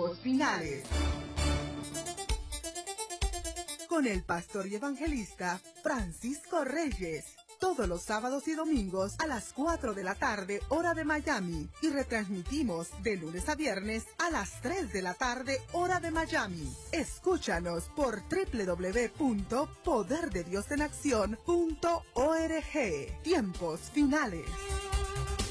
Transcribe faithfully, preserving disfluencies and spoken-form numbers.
Tiempos Finales. Con el pastor y evangelista Francisco Reyes. Todos los sábados y domingos a las cuatro de la tarde, hora de Miami. Y retransmitimos de lunes a viernes a las tres de la tarde, hora de Miami. Escúchanos por doble u doble u doble u punto poder de dios en acción punto org. Tiempos Finales.